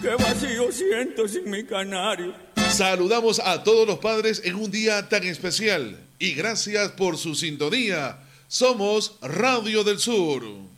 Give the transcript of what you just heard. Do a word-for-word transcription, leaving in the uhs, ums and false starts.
qué vacío siento sin mi canario. Saludamos a todos los padres en un día tan especial y gracias por su sintonía. Somos Radio del Sur.